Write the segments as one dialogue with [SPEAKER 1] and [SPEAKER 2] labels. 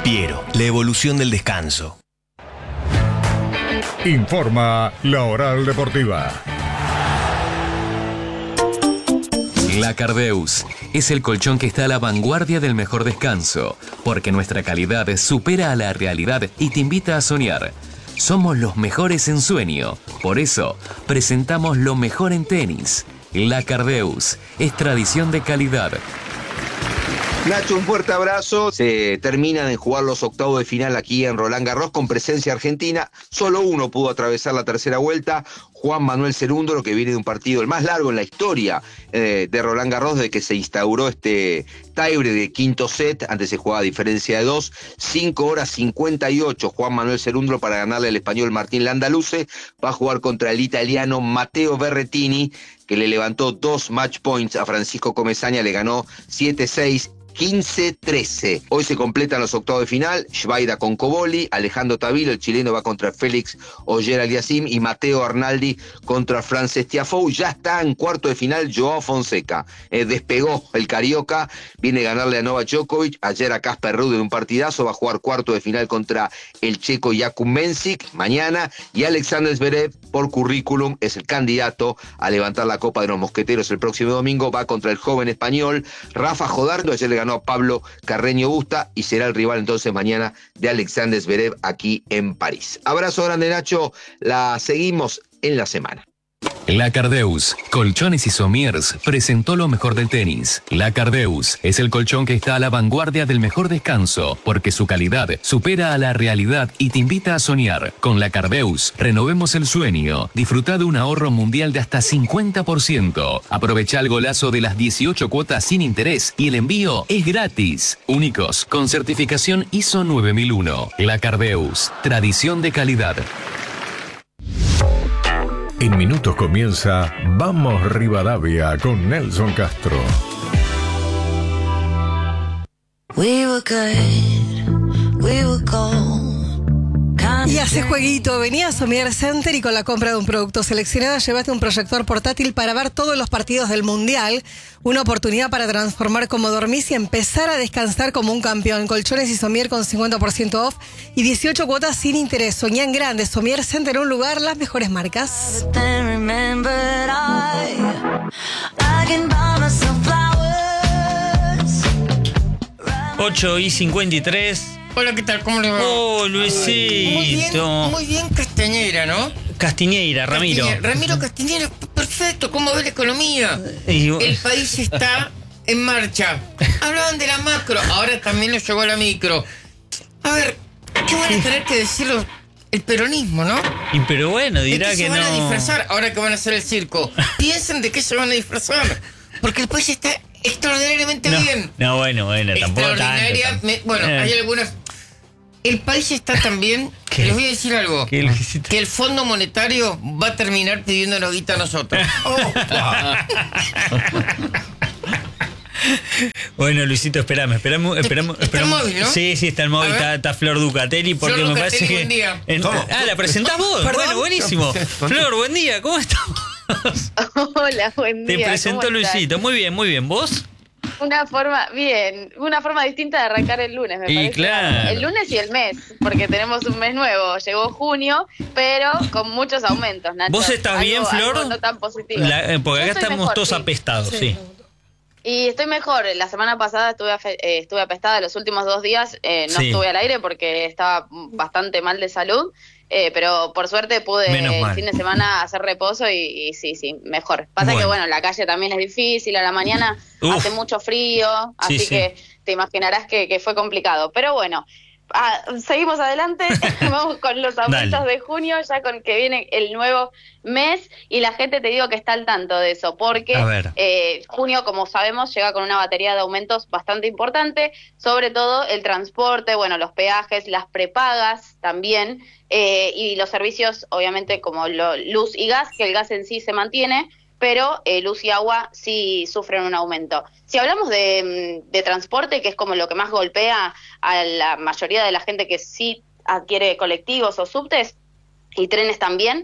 [SPEAKER 1] Piero, la evolución del descanso.
[SPEAKER 2] Informa la Oral Deportiva.
[SPEAKER 3] La Cardeus es el colchón que está a la vanguardia del mejor descanso, porque nuestra calidad supera a la realidad y te invita a soñar. Somos los mejores en sueño, por eso presentamos lo mejor en tenis. La Cardeus es tradición de calidad.
[SPEAKER 4] Nacho, un fuerte abrazo. Se terminan de jugar los octavos de final aquí en Roland Garros con presencia argentina. Solo uno pudo atravesar la tercera vuelta, Juan Manuel Cerúndolo, que viene de un partido el más largo en la historia de Roland Garros desde que se instauró este tiebreak de quinto set. Antes se jugaba a diferencia de 2, 5 horas 58 Juan Manuel Cerúndolo para ganarle al español Martín Landaluce. Va a jugar contra el italiano Matteo Berrettini, que le levantó 2 match points a Francisco Comesaña, le ganó 7-6. 15-13. Hoy se completan los octavos de final. Schweida con Coboli, Alejandro Tavilo, el chileno, va contra Félix Ogier-Aliassime y Matteo Arnaldi contra Frances Tiafoe. Ya está en cuarto de final Joao Fonseca. Despegó el carioca, viene a ganarle a Novak Djokovic, ayer a Casper Ruud en un partidazo, va a jugar cuarto de final contra el checo Jakub Mensik mañana, y Alexander Zverev, por currículum, es el candidato a levantar la Copa de los Mosqueteros el próximo domingo, va contra el joven español Rafa Jodardo. Ayer le ganó a Pablo Carreño Busta y será el rival entonces mañana de Alexander Zverev aquí en París. Abrazo grande, Nacho, la seguimos en la semana.
[SPEAKER 3] La Cardeus, Colchones y Somiers, presentó lo mejor del tenis. La Cardeus es el colchón que está a la vanguardia del mejor descanso, porque su calidad supera a la realidad y te invita a soñar. Con La Cardeus, renovemos el sueño. Disfruta de un ahorro mundial de hasta 50%. Aprovecha el golazo de las 18 cuotas sin interés y el envío es gratis. Únicos, con certificación ISO 9001. La Cardeus, tradición de calidad.
[SPEAKER 2] En minutos comienza Vamos Rivadavia con Nelson Castro.
[SPEAKER 5] Y hace jueguito, venía a Somier Center y con la compra de un producto seleccionado llevaste un proyector portátil para ver todos los partidos del Mundial. Una oportunidad para transformar cómo dormís y empezar a descansar como un campeón. Colchones y Somier con 50% off y 18 cuotas sin interés. Soñá en grande. Somier Center, un lugar, las mejores marcas.
[SPEAKER 6] 8:53.
[SPEAKER 7] Hola, ¿qué tal? ¿Cómo le va?
[SPEAKER 6] Oh, Luisito.
[SPEAKER 7] Muy bien, Castañera, ¿no?
[SPEAKER 6] Castiñeira, Ramiro.
[SPEAKER 7] Ramiro Castiñera, perfecto. ¿Cómo ve la economía? El país está en marcha. Hablaban de la macro, ahora también nos llegó la micro. A ver, ¿qué van a tener que decirlo? El peronismo, ¿no?
[SPEAKER 6] Y pero bueno, dirá
[SPEAKER 7] ¿De qué
[SPEAKER 6] que
[SPEAKER 7] se van
[SPEAKER 6] no.
[SPEAKER 7] a disfrazar ahora que van a hacer el circo? Piensen de qué se van a disfrazar. Porque el país está extraordinariamente bien.
[SPEAKER 6] No, bueno, tampoco tanto.
[SPEAKER 7] Bueno, hay algunas. El país está tan bien, que les voy a decir algo, que el Fondo Monetario va a terminar pidiéndonos guita a nosotros.
[SPEAKER 6] Bueno, Luisito, esperame.
[SPEAKER 7] Está el móvil, ¿no?
[SPEAKER 6] Sí, está el móvil, está Flor Ducatelli, porque
[SPEAKER 7] Flor
[SPEAKER 6] me
[SPEAKER 7] Ducatelli,
[SPEAKER 6] parece que...
[SPEAKER 7] buen día.
[SPEAKER 6] ¿La presentás vos?
[SPEAKER 5] ¿Perdón?
[SPEAKER 6] Bueno, buenísimo. Flor, buen día, ¿cómo estamos?
[SPEAKER 8] Hola, buen día.
[SPEAKER 6] Te presentó
[SPEAKER 8] ¿cómo estás?
[SPEAKER 6] Luisito, muy bien, ¿vos?
[SPEAKER 8] Una forma distinta de arrancar el lunes, me parece.
[SPEAKER 6] Claro.
[SPEAKER 8] El lunes y el mes, porque tenemos un mes nuevo. Llegó junio, pero con muchos aumentos, Nacho.
[SPEAKER 6] ¿Vos estás bien, Flor?
[SPEAKER 8] Algo no tan positivo.
[SPEAKER 6] Porque acá
[SPEAKER 8] Yo estoy
[SPEAKER 6] estamos
[SPEAKER 8] mejor,
[SPEAKER 6] todos
[SPEAKER 8] sí.
[SPEAKER 6] apestados, sí.
[SPEAKER 8] Y estoy mejor. La semana pasada estuve apestada. Los últimos 2 días no estuve al aire porque estaba bastante mal de salud. Pero por suerte pude el fin de semana hacer reposo y sí, mejor. Pasa que bueno, la calle también es difícil, a la mañana hace mucho frío, así que te imaginarás que fue complicado. Pero bueno, seguimos adelante, vamos con los aumentos de junio, ya con que viene el nuevo mes y la gente te digo que está al tanto de eso, porque junio, como sabemos, llega con una batería de aumentos bastante importante, sobre todo el transporte, bueno, los peajes, las prepagas también, y los servicios, obviamente, como luz y gas, que el gas en sí se mantiene, pero luz y agua sí sufren un aumento. Si hablamos de transporte, que es como lo que más golpea a la mayoría de la gente que sí adquiere colectivos o subtes, y trenes también,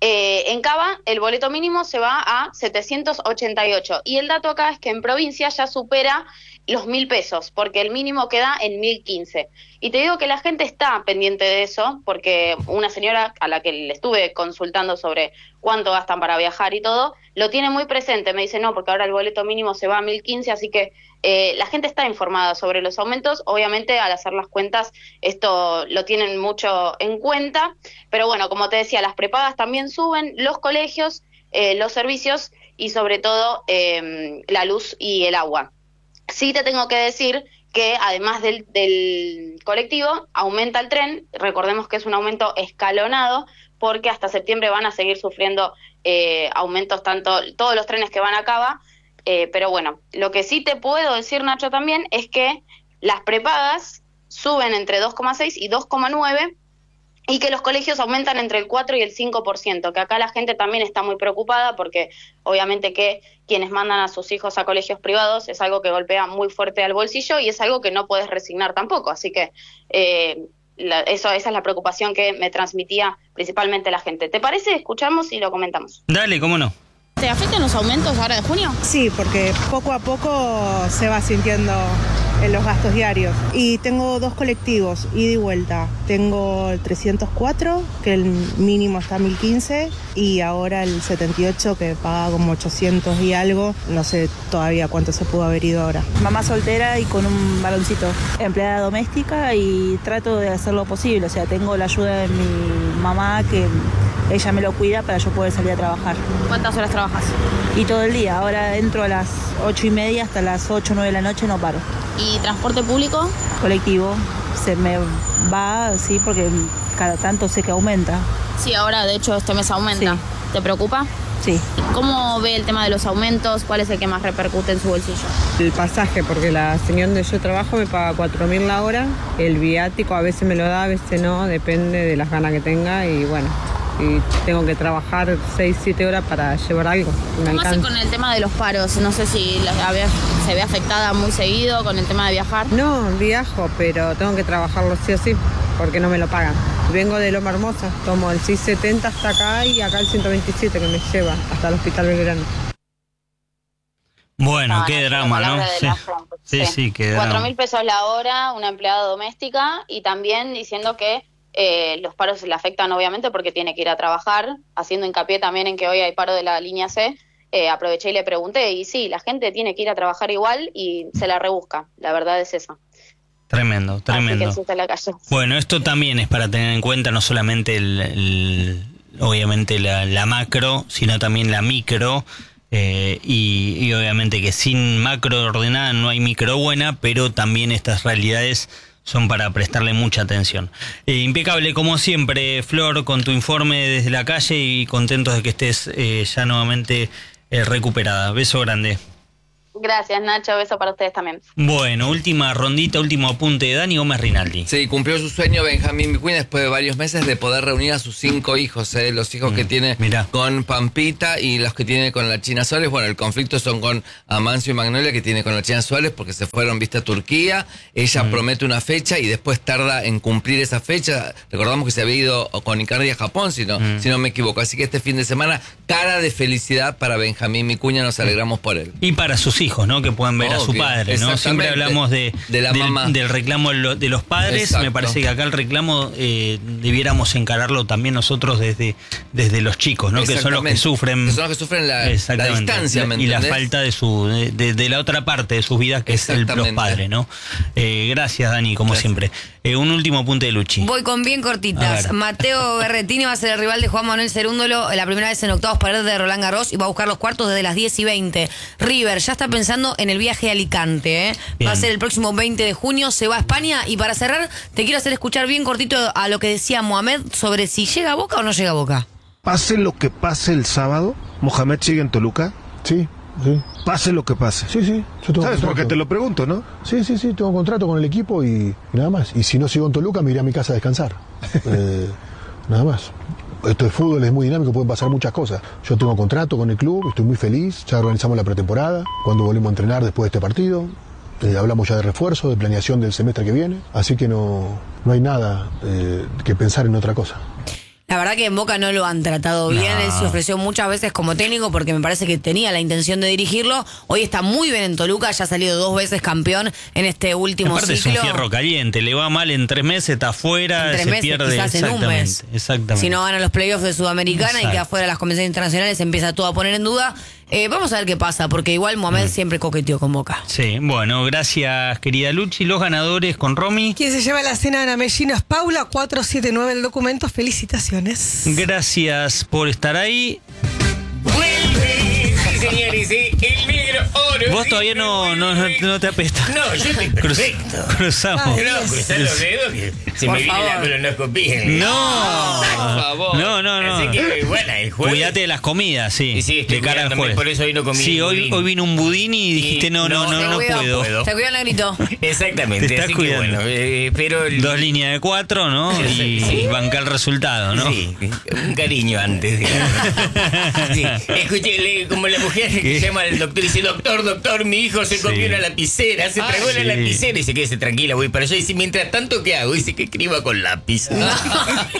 [SPEAKER 8] En Cava el boleto mínimo se va a 788 y el dato acá es que en provincia ya supera los 1.000 pesos, porque el mínimo queda en 1.015. Y te digo que la gente está pendiente de eso, porque una señora a la que le estuve consultando sobre cuánto gastan para viajar y todo, lo tiene muy presente. Me dice, no, porque ahora el boleto mínimo se va a 1.015, así que la gente está informada sobre los aumentos. Obviamente, al hacer las cuentas, esto lo tienen mucho en cuenta. Pero bueno, como te decía, las prepagas también suben, los colegios, los servicios y sobre todo la luz y el agua. Sí te tengo que decir que además del colectivo, aumenta el tren. Recordemos que es un aumento escalonado, porque hasta septiembre van a seguir sufriendo aumentos todos los trenes que van a Cava. Pero bueno, lo que sí te puedo decir, Nacho, también es que las prepagas suben entre 2,6 y 2,9 y que los colegios aumentan entre el 4 y el 5%, que acá la gente también está muy preocupada porque obviamente que quienes mandan a sus hijos a colegios privados es algo que golpea muy fuerte al bolsillo y es algo que no puedes resignar tampoco, así que esa es la preocupación que me transmitía principalmente la gente. ¿Te parece? Escuchamos y lo comentamos.
[SPEAKER 6] Dale, cómo no.
[SPEAKER 8] ¿Te afectan los aumentos ahora de junio?
[SPEAKER 9] Sí, porque poco a poco se va sintiendo en los gastos diarios. Y tengo 2 colectivos, ida y vuelta. Tengo el 304, que el mínimo está a 1.015, y ahora el 78, que paga como 800 y algo. No sé todavía cuánto se pudo haber ido ahora.
[SPEAKER 10] Mamá soltera y con un varoncito. Empleada doméstica y trato de hacer lo posible. O sea, tengo la ayuda de mi mamá, que ella me lo cuida para yo poder salir a trabajar.
[SPEAKER 8] ¿Cuántas horas trabajas?
[SPEAKER 10] Y todo el día. Ahora entro a las 8:30 hasta las 8 o 9 de la noche, no paro.
[SPEAKER 8] ¿Y transporte público?
[SPEAKER 10] Colectivo. Se me va, sí, porque cada tanto sé que aumenta.
[SPEAKER 8] Sí, ahora de hecho este mes aumenta.
[SPEAKER 10] Sí.
[SPEAKER 8] ¿Te preocupa?
[SPEAKER 10] Sí.
[SPEAKER 8] ¿Cómo ve el tema de los aumentos? ¿Cuál es el que más repercute en su bolsillo?
[SPEAKER 9] El pasaje, porque la señora donde yo trabajo me paga 4.000 la hora. El viático a veces me lo da, a veces no, depende de las ganas que tenga y bueno. Y tengo que trabajar 6-7 horas para llevar algo.
[SPEAKER 8] ¿Cómo hace con el tema de los paros? No sé si se ve afectada muy seguido con el tema de viajar.
[SPEAKER 9] No, viajo, pero tengo que trabajarlo sí o sí, porque no me lo pagan. Vengo de Loma Hermosa, tomo el 670 hasta acá y acá el 127 que me lleva hasta el Hospital Belgrano.
[SPEAKER 6] Bueno, qué drama, ¿no? Sí, qué drama.
[SPEAKER 8] 4.000 pesos la hora, una empleada doméstica, y también diciendo que los paros le afectan obviamente porque tiene que ir a trabajar, haciendo hincapié también en que hoy hay paro de la línea C. Aproveché y le pregunté, y sí, la gente tiene que ir a trabajar igual y se la rebusca, la verdad es esa.
[SPEAKER 6] Tremendo. Bueno, esto también es para tener en cuenta no solamente obviamente la macro, sino también la micro. Y obviamente que sin macro ordenada no hay micro buena, pero también estas realidades son para prestarle mucha atención. Impecable como siempre, Flor, con tu informe desde la calle y contentos de que estés ya nuevamente recuperada. Beso grande.
[SPEAKER 8] Gracias, Nacho. Beso para ustedes también.
[SPEAKER 6] Bueno, última rondita, último apunte de Dani Gómez Rinaldi.
[SPEAKER 7] Sí, cumplió su sueño Benjamín Vicuña después de varios meses de poder reunir a sus 5 hijos, los hijos que tiene con Pampita y los que tiene con la China Suárez. Bueno, el conflicto son con Amancio y Magnolia, que tiene con la China Suárez, porque se fueron, a Turquía. Ella promete una fecha y después tarda en cumplir esa fecha. Recordamos que se había ido con Icardi a Japón, si no me equivoco. Así que este fin de semana, cara de felicidad para Benjamín Vicuña, nos alegramos por él.
[SPEAKER 6] Y para sus hijos, ¿no? Que puedan ver a su padre, ¿no? Siempre hablamos del reclamo de los padres. Exacto. Me parece que acá el reclamo debiéramos encararlo también nosotros desde los chicos, ¿no? Que son los que sufren.
[SPEAKER 7] Que son los que sufren la distancia, ¿me
[SPEAKER 6] y la falta de la otra parte de sus vidas, que es los padres, ¿no? Gracias, Dani, como siempre. Un último apunte de Luchi.
[SPEAKER 11] Voy con bien cortitas. Mateo Berretini va a ser el rival de Juan Manuel Cerúndolo la primera vez en octavos para de Roland Garros y va a buscar los cuartos desde las 10:20. River ya está pensando en el viaje a Alicante. Va a ser el próximo 20 de junio, se va a España. Y para cerrar, te quiero hacer escuchar bien cortito a lo que decía Mohamed sobre si llega a Boca o no llega a Boca.
[SPEAKER 12] Pase lo que pase el sábado, ¿Mohamed sigue en Toluca?
[SPEAKER 13] Sí.
[SPEAKER 12] Pase lo que pase.
[SPEAKER 13] Sí, yo tengo
[SPEAKER 12] ¿sabes? Porque te lo pregunto, ¿no?
[SPEAKER 13] Sí, tengo contrato con el equipo y nada más. Y si no sigo en Toluca, me iré a mi casa a descansar. Nada más. Esto de fútbol es muy dinámico, pueden pasar muchas cosas. Yo tengo contrato con el club, estoy muy feliz, ya organizamos la pretemporada, cuando volvemos a entrenar después de este partido. Hablamos ya de refuerzo, de planeación del semestre que viene, así que no hay nada que pensar en otra cosa.
[SPEAKER 11] La verdad que en Boca no lo han tratado bien. Él se ofreció muchas veces como técnico porque me parece que tenía la intención de dirigirlo. Hoy está muy bien en Toluca, ya ha salido 2 veces campeón en este último
[SPEAKER 6] aparte
[SPEAKER 11] ciclo.
[SPEAKER 6] Es un fierro caliente, le va mal en 3 meses, está afuera,
[SPEAKER 11] en 3 meses,
[SPEAKER 6] pierde.
[SPEAKER 11] quizás en un mes.
[SPEAKER 6] Exactamente.
[SPEAKER 11] Si no gana los playoffs de Sudamericana y queda fuera de las convenciones internacionales, empieza todo a poner en duda. Vamos a ver qué pasa, porque igual Mohamed siempre coqueteó con Boca.
[SPEAKER 6] Sí, bueno, gracias querida Luchi. Los ganadores con Romy.
[SPEAKER 5] Quien se lleva la cena de Namellino es Paula, 479 el documento. Felicitaciones.
[SPEAKER 6] Gracias por estar ahí.
[SPEAKER 7] ¡Vuelve! Sí, señores, el negro oro.
[SPEAKER 6] Vos todavía no te apestas.
[SPEAKER 7] No, yo estoy perfecto.
[SPEAKER 6] Cruzamos.
[SPEAKER 7] No, cruzar los dedos que se me viene la colonoscopía.
[SPEAKER 6] No.
[SPEAKER 7] Por favor.
[SPEAKER 6] No.
[SPEAKER 7] Así que, bueno, el jueves.
[SPEAKER 6] Cuídate de las comidas, sí.
[SPEAKER 7] Sí, estoy
[SPEAKER 6] de cara al jueves.
[SPEAKER 7] Por eso hoy no comí.
[SPEAKER 6] Sí, hoy vino un budín y dijiste no puedo.
[SPEAKER 11] Te cuido, negrito.
[SPEAKER 7] Exactamente.
[SPEAKER 6] Te estás cuidando.
[SPEAKER 7] Que, bueno, pero
[SPEAKER 6] 2 líneas de 4, ¿no? Y bancar el resultado, ¿no?
[SPEAKER 7] Sí, un cariño antes. Sí. Escuché, como la mujer que llama al doctor y dice, doctor, mi hijo se comió una lapicera, se tragó la lapicera. Y dice, quédese tranquila, voy para allá. Y dice, mientras tanto, ¿qué hago? Dice que escriba con lápiz.